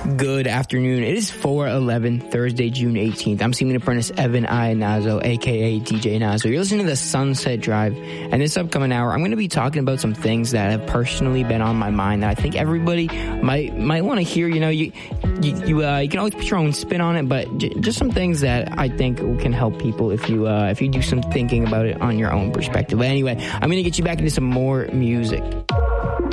Good afternoon. It is 4/11, Thursday, June 18th. I'm Seaman Apprentice Evan I. Nazo, a.k.a. DJ Nazo. You're listening to the Sunset Drive, and this upcoming hour, I'm going to be talking about some things that have personally been on my mind that I think everybody might want to hear. You know, you can always put your own spin on it, but just some things that I think can help people if you do some thinking about it on your own perspective. But anyway, I'm going to get you back into some more music.